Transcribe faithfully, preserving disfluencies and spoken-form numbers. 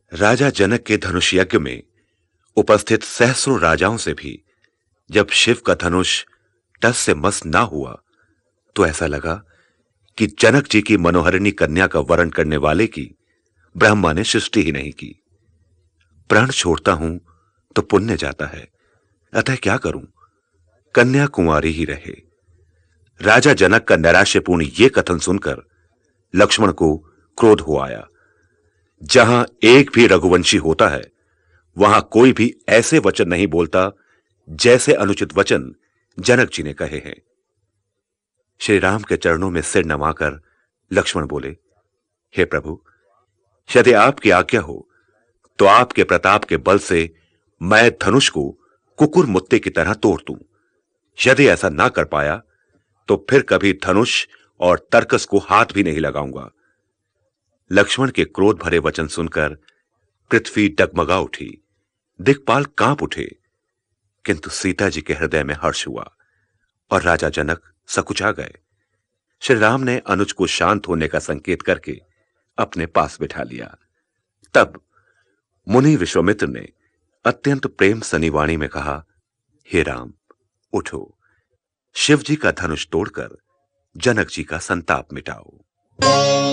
राजा जनक के धनुष यज्ञ में उपस्थित सहस्रों राजाओं से भी जब शिव का धनुष टस से मस ना हुआ तो ऐसा लगा कि जनक जी की मनोहरिणी कन्या का वरण करने वाले की ब्रह्मा ने सृष्टि ही नहीं की। प्राण छोड़ता हूं तो पुण्य जाता है, अतः क्या करूं, कन्या कुंवारी ही रहे। राजा जनक का नैराश्यपूर्ण यह कथन सुनकर लक्ष्मण को क्रोध हो आया। जहां एक भी रघुवंशी होता है वहां कोई भी ऐसे वचन नहीं बोलता जैसे अनुचित वचन जनक जी ने कहे हैं। श्री राम के चरणों में सिर नवाकर लक्ष्मण बोले, हे प्रभु, यदि आपकी आज्ञा हो तो आपके प्रताप के बल से मैं धनुष को कुकुर मुत्ते की तरह तोड़ दूं। यदि ऐसा ना कर पाया तो फिर कभी धनुष और तरकस को हाथ भी नहीं लगाऊंगा। लक्ष्मण के क्रोध भरे वचन सुनकर पृथ्वी डगमगा उठी, दिक्पाल कांप उठे, किंतु सीता जी के हृदय में हर्ष हुआ और राजा जनक सकुचा गए। श्री राम ने अनुज को शांत होने का संकेत करके अपने पास बिठा लिया। तब मुनि विश्वामित्र ने अत्यंत प्रेम सनी वाणी में कहा, हे राम, उठो, शिव जी का धनुष तोड़कर जनक जी का संताप मिटाओ।